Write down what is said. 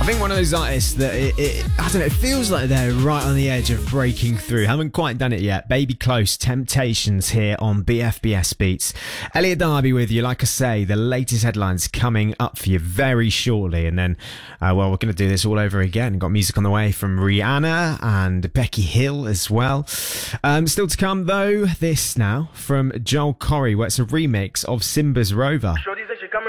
I think one of those artists that I don't know, it feels like they're right on the edge of breaking through. Haven't quite done it yet. Baby Close, Temptations here on BFBS Beats. Elliot Darby with you. Like I say, the latest headlines coming up for you very shortly. And then, we're going to do this all over again. Got music on the way from Rihanna and Becky Hill as well. Still to come though, this now from Joel Corry, where it's a remix of Simba's Rover.